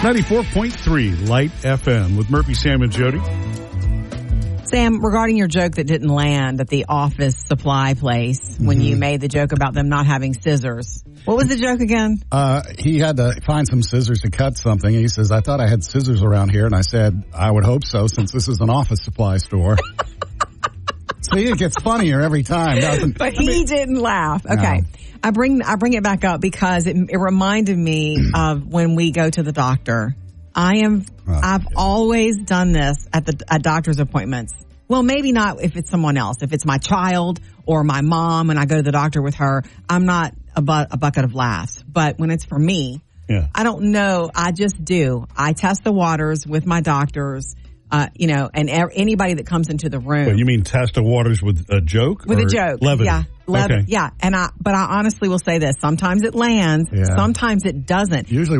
94.3 Light FM with Murphy, Sam, and Jody. Sam, regarding your joke that didn't land at the office supply place when you made the joke about them not having scissors. What was the joke again? He had to find some scissors to cut something. He says, I thought I had scissors around here. And I said, I would hope so, since this is an office supply store. See, it gets funnier every time, doesn't it? But he didn't laugh. Okay. No. I bring it back up because it reminded me of when we go to the doctor. I've always done this at doctor's appointments. Well, maybe not if it's someone else. If it's my child or my mom and I go to the doctor with her, I'm not a bucket of laughs. But when it's for me, I don't know. I just do. I test the waters with my doctors. And anybody that comes into the room. Well, you mean test the waters with a joke? With a joke. Levity? Yeah. Okay. Yeah. But I honestly will say this. Sometimes it lands. Yeah. Sometimes it doesn't. Usually